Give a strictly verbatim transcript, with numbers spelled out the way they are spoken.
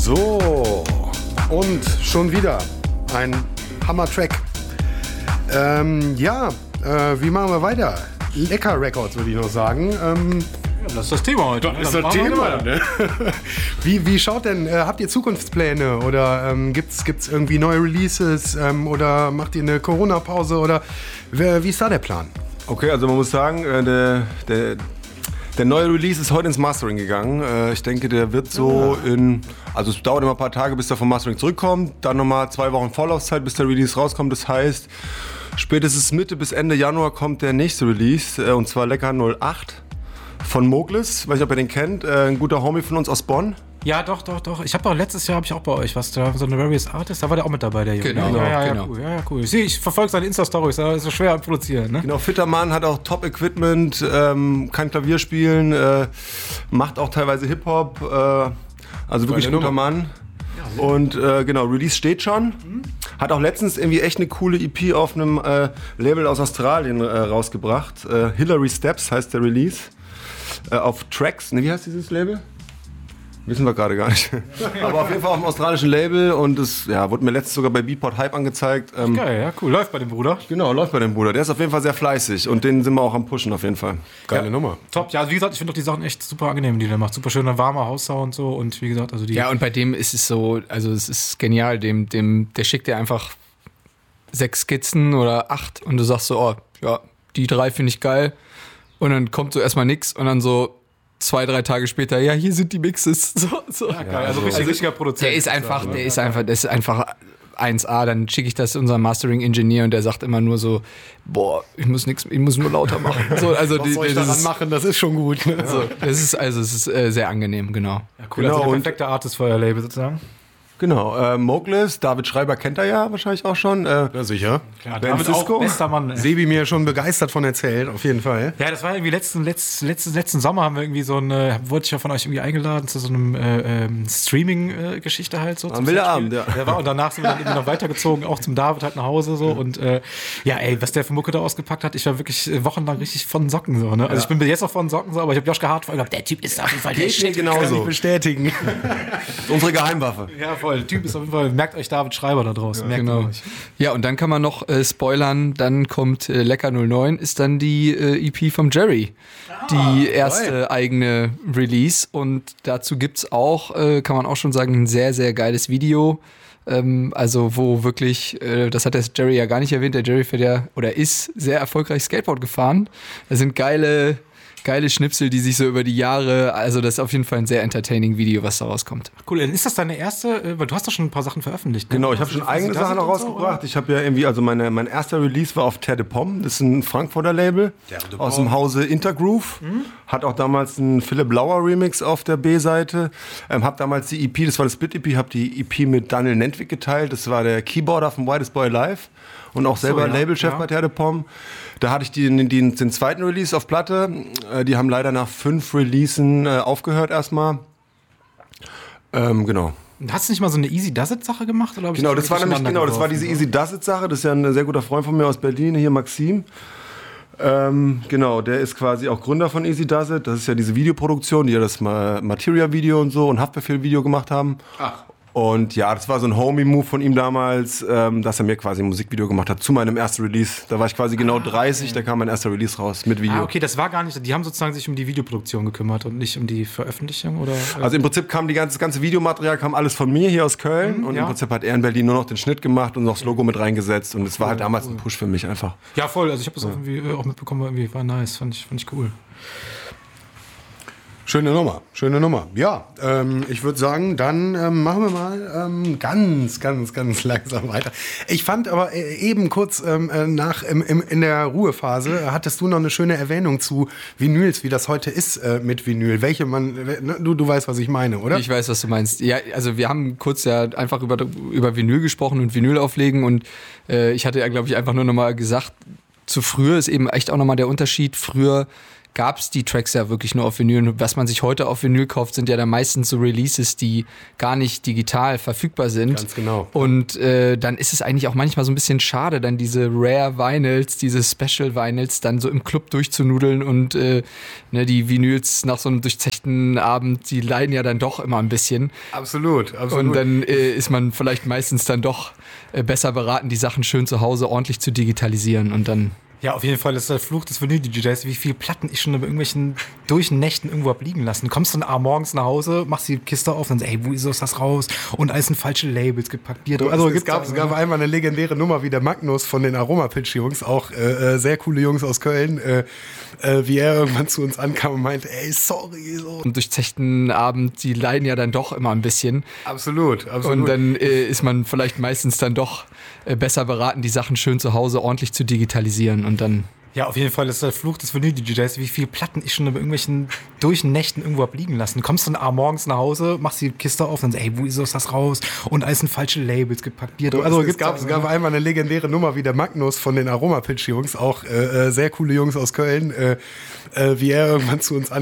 So, und schon wieder ein Hammer-Track. Ähm, ja, äh, wie machen wir weiter? Lecker Records, würde ich noch sagen. Ähm, ja, das ist das Thema heute. Das ist das Thema. Ne? wie, wie schaut denn, äh, habt ihr Zukunftspläne oder ähm, gibt's, gibt's irgendwie neue Releases ähm, oder macht ihr eine Corona-Pause oder wie ist da der Plan? Okay, also man muss sagen, äh, der, der, der neue Release ist heute ins Mastering gegangen. Äh, ich denke, der wird so ja. in, also es dauert immer ein paar Tage, bis der vom Mastering zurückkommt. Dann nochmal zwei Wochen Vorlaufzeit, bis der Release rauskommt. Das heißt, spätestens Mitte bis Ende Januar kommt der nächste Release, äh, und zwar Lecker null acht von Moglis. Weiß nicht, ob ihr den kennt. Äh, ein guter Homie von uns aus Bonn. Ja, doch, doch, doch. Ich habe auch letztes Jahr habe ich auch bei euch was, da so eine Various Artist, da war der auch mit dabei, der Junge. Genau, ja, ja, ja, genau. Cool, ja, ja, cool. Ich, seh, ich verfolge seine Insta-Stories, da ist so schwer am Produzieren, ne? Genau, fitter Mann, hat auch Top-Equipment, ähm, kann Klavier spielen, äh, macht auch teilweise Hip-Hop, äh, also wirklich guter Mann. Ja, und äh, genau, Release steht schon. Mhm. Hat auch letztens irgendwie echt eine coole E P auf einem äh, Label aus Australien äh, rausgebracht. Äh, Hillary Steps heißt der Release. Äh, auf Tracks, ne, wie heißt dieses Label? Wissen wir gerade gar nicht. Aber auf jeden Fall auf dem australischen Label und es ja, wurde mir letztens sogar bei Beatport Hype angezeigt. Ähm, Geil, ja, cool. Läuft bei dem Bruder. Genau, läuft bei dem Bruder. Der ist auf jeden Fall sehr fleißig und den sind wir auch am Pushen auf jeden Fall. Geile ja, Nummer. Top, ja, also wie gesagt, ich finde doch die Sachen echt super angenehm, die der macht. Super schöner, warmer Haussound so und wie gesagt, also die... Ja, und bei dem ist es so, also es ist genial, dem, dem, der schickt dir einfach sechs Skizzen oder acht und du sagst so, oh, ja, die drei finde ich geil und dann kommt so erstmal nix und dann so zwei, drei Tage später, ja, hier sind die Mixes. So, so. Ja, geil. Also richtig, richtiger Produzent. Der ist einfach, der ist einfach, das ist einfach eins A. Dann schicke ich das unserem Mastering-Ingenieur und der sagt immer nur so, boah, ich muss nichts, ich muss nur lauter machen. So, also Was die, soll ich das daran ist, machen? Das ist schon gut. Ne? so, das ist also, es ist äh, sehr angenehm, genau. Ja, cool. Genau, Also der und perfekte Artist für euer Label sozusagen. Genau, äh, Moglis, David Schreiber kennt er ja wahrscheinlich auch schon. Äh, Ja, sicher. Klar, Ben David Cisco. auch bester Mann. Ey. Sebi mir schon begeistert von erzählt, auf jeden Fall. Ja, das war irgendwie letzten, letzten, letzten, letzten Sommer haben wir irgendwie so eine, wurde ich ja von euch irgendwie eingeladen zu so einem äh, ähm, Streaming-Geschichte halt so. Am Wilderabend, ja. ja war, und danach sind wir dann irgendwie noch weitergezogen, auch zum David halt nach Hause so und äh, ja ey, was der für Mucke da ausgepackt hat, ich war wirklich wochenlang richtig von Socken so, ne? Also ja. Ich bin bis jetzt noch von Socken so, aber ich habe Joschka Hart gesagt, der Typ ist auf jeden Fall der Shit. Genauso. Bestätigen. Unsere Geheimwaffe. Ja, voll. Der Typ ist auf jeden Fall, merkt euch David Schreiber da draußen. Ja, merkt genau. euch. Ja, und dann kann man noch äh, spoilern, dann kommt äh, Lecker null neun, ist dann die äh, E P vom Jerry. Ah, die erste toll. eigene Release. Und dazu gibt's auch, äh, kann man auch schon sagen, ein sehr, sehr geiles Video. Ähm, also wo wirklich, äh, das hat der Jerry ja gar nicht erwähnt, der Jerry fährt ja, oder ist sehr erfolgreich Skateboard gefahren. Da sind geile... geile Schnipsel, die sich so über die Jahre, also das ist auf jeden Fall ein sehr entertaining Video, was da rauskommt. Cool, ist das deine erste, weil du hast doch schon ein paar Sachen veröffentlicht. Ne? Genau, ich habe schon eigene Sachen noch rausgebracht. So, ich habe ja irgendwie, also meine, mein erster Release war auf Terre de Pomme, das ist ein Frankfurter Label aus dem Hause Intergroove. Mhm. Hat auch damals einen Philipp Lauer Remix auf der B-Seite. Ähm, hab damals die E P, das war das Split-E P, hab die E P mit Daniel Nentwig geteilt, das war der Keyboarder vom Whitest Boy Alive. Und auch selber so, ja, Labelchef ja. bei Terre de Pomme. Da hatte ich den, den, den zweiten Release auf Platte. Die haben leider nach fünf Releasen äh, aufgehört erstmal. Ähm, genau. Hast du nicht mal so eine Easy Does It Sache gemacht? Oder genau, das war nämlich genau, das war diese Easy Does It Sache. Das ist ja ein sehr guter Freund von mir aus Berlin, hier Maxim. Ähm, genau, der ist quasi auch Gründer von Easy Does It. Das ist ja diese Videoproduktion, die ja das Materia-Video und so und Haftbefehl-Video gemacht haben. Ach. Und ja, das war so ein Homie-Move von ihm damals, ähm, dass er mir quasi ein Musikvideo gemacht hat zu meinem ersten Release. Da war ich quasi genau ah, dreißig, okay. Da kam mein erster Release raus mit Video. Ah, okay, das war gar nicht, die haben sozusagen sich um die Videoproduktion gekümmert und nicht um die Veröffentlichung, oder? Also im Prinzip kam die ganze, das ganze Videomaterial kam alles von mir hier aus Köln mhm, und ja. Im Prinzip hat er in Berlin nur noch den Schnitt gemacht und noch das Logo mit reingesetzt und es war halt damals ein Push für mich einfach. Ja, voll, also ich habe das ja. irgendwie auch mitbekommen, irgendwie war nice, fand ich, fand ich cool. Schöne Nummer, schöne Nummer. Ja, ähm, ich würde sagen, dann ähm, machen wir mal ähm, ganz, ganz, ganz langsam weiter. Ich fand aber äh, eben kurz ähm, nach im, im, in der Ruhephase, äh, hattest du noch eine schöne Erwähnung zu Vinyls, wie das heute ist äh, mit Vinyl. Welche man, äh, du, du weißt, was ich meine, oder? Ich weiß, was du meinst. Ja, also wir haben kurz ja einfach über, über Vinyl gesprochen und Vinyl auflegen und äh, ich hatte ja, glaube ich, einfach nur noch mal gesagt, zu früher ist eben echt auch noch mal der Unterschied. Früher gab es die Tracks ja wirklich nur auf Vinyl. Und was man sich heute auf Vinyl kauft, sind ja dann meistens so Releases, die gar nicht digital verfügbar sind. Ganz genau. Und äh, dann ist es eigentlich auch manchmal so ein bisschen schade, dann diese Rare Vinyls, diese Special Vinyls dann so im Club durchzunudeln und äh, ne, die Vinyls nach so einem durchzechten Abend, die leiden ja dann doch immer ein bisschen. Absolut, absolut. Und dann äh, ist man vielleicht meistens dann doch äh, besser beraten, die Sachen schön zu Hause ordentlich zu digitalisieren und dann... Ja, auf jeden Fall ist der Fluch des Vinyl-D Js, wie viele Platten ich schon bei irgendwelchen Durchnächten irgendwo hab liegen lassen. Du kommst dann morgens nach Hause, machst die Kiste auf und sagst, ey, wo ist das raus? Und alles sind falsche Labels gepackt. Bier. Also es gab, es gab einmal eine legendäre Nummer wie der Magnus von den Aroma-Pitch-Jungs, auch äh, sehr coole Jungs aus Köln, äh, äh, wie er irgendwann zu uns ankam und meinte, ey, sorry. So. Am durchzechten Abend, die leiden ja dann doch immer ein bisschen. Absolut, absolut. Und dann äh, ist man vielleicht meistens dann doch äh, besser beraten, die Sachen schön zu Hause ordentlich zu digitalisieren und dann... Ja, auf jeden Fall ist der Fluch des Vinyl-D Js, wie viele Platten ich schon bei irgendwelchen Durchnächten irgendwo hab liegen lassen. Du kommst dann morgens nach Hause, machst die Kiste auf und sagst, ey, wo ist das raus? Und alles sind falsche Labels gepackt. Bier. Also es, es, gab, es gab einmal eine legendäre Nummer wie der Magnus von den Aroma-Pitch-Jungs, auch äh, sehr coole Jungs aus Köln, äh, äh, wie er irgendwann zu uns ankam